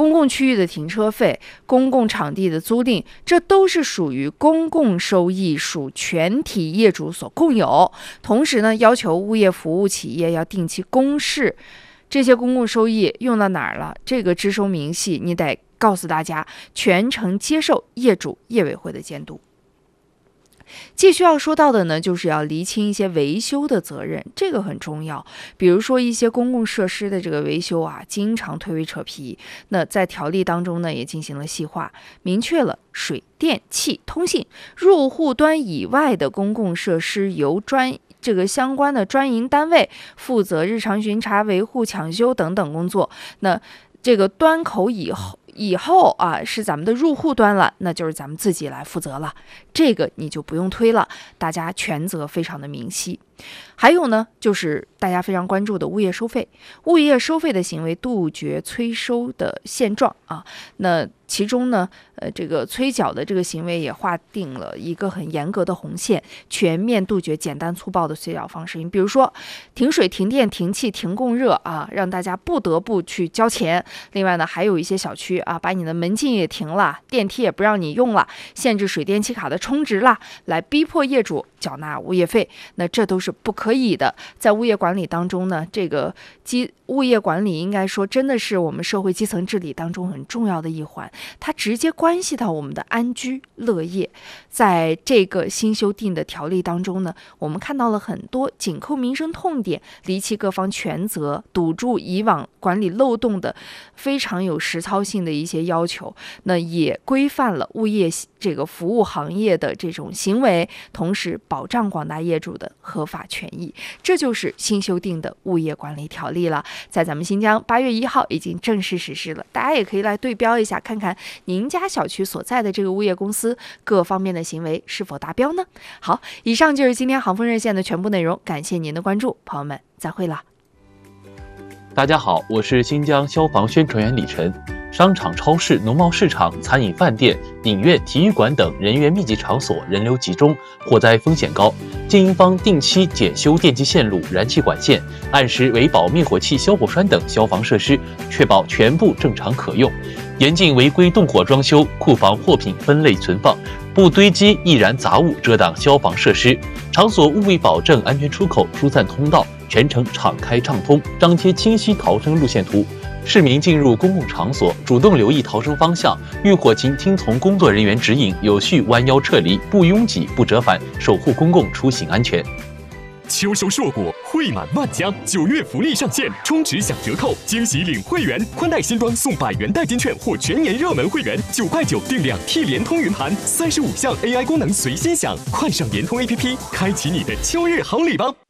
公共区域的停车费、公共场地的租赁，这都是属于公共收益，属全体业主所共有。同时呢，要求物业服务企业要定期公示这些公共收益用到哪儿了，这个支收明细你得告诉大家，全程接受业主业委会的监督。继续要说到的呢，就是要厘清一些维修的责任，这个很重要。比如说一些公共设施的这个维修啊，经常推诿扯皮，那在条例当中呢也进行了细化，明确了水电气通信入户端以外的公共设施由这个相关的专营单位负责日常巡查、维护、抢修等等工作。那这个端口以后啊，是咱们的入户端了，那就是咱们自己来负责了，这个你就不用推了，大家权责非常的明晰。还有呢，就是大家非常关注的物业收费，物业收费的行为杜绝催收的现状啊。那其中呢，这个催缴的这个行为也划定了一个很严格的红线，全面杜绝简单粗暴的催缴方式。你比如说，停水、停电、停气、停供热啊，让大家不得不去交钱。另外呢，还有一些小区啊，把你的门禁也停了，电梯也不让你用了，限制水电气卡的充值啦，来逼迫业主缴纳物业费。那这都是不可以的。在物业管理当中呢，这个物业管理应该说真的是我们社会基层治理当中很重要的一环，它直接关系到我们的安居乐业。在这个新修订的条例当中呢，我们看到了很多紧扣民生痛点、厘清各方权责、堵住以往管理漏洞的非常有实操性的一些要求，那也规范了物业这个服务行业的这种行为，同时保障广大业主的合法权益。这就是新修订的物业管理条例了，在咱们新疆8月1号已经正式实施了，大家也可以来对标一下，看看您家小区所在的这个物业公司各方面的行为是否达标呢？好，以上就是今天航风热线的全部内容，感谢您的关注，朋友们再会了。 大家好，我是新疆消防宣传员李晨。商场、超市、农贸市场、餐饮饭店、影院、体育馆等人员密集场所人流集中，火灾风险高，经营方定期检修电气线路、燃气管线，按时维保灭火器、消火栓等消防设施，确保全部正常可用。严禁违规动火装修，库房货品分类存放，不堆积易燃杂物遮挡消防设施。场所务必保证安全出口、疏散通道，全程敞开畅通，张贴清晰逃生路线图。市民进入公共场所，主动留意逃生方向，遇火情听从工作人员指引，有序弯腰撤离，不拥挤、不折返，守护公共出行安全。 秋收硕果，惠满万家，9月福利上线，充值享折扣，惊喜领会员，宽带新装送100元代金券或全年热门会员，9块9订2T 联通云盘，35项 AI 功能随心享，快上联通 APP，开启你的秋日好礼吧！